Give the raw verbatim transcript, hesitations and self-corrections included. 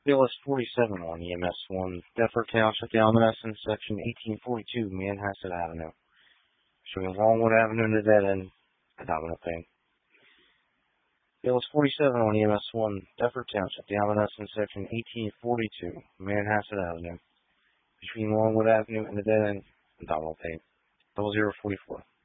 Bill S forty-seven on E M S one, Deptford Township, Dalmaston, Section eighteen forty-two, Manhasset Avenue. Showing Longwood Avenue in the dead end, predominant pain. Bill S forty-seven on E M S one, Deptford Township, Dalmaston, Section eighteen forty-two, Manhasset Avenue. Between Longwood Avenue and the dead end, abdominal pain. Double zero forty-four.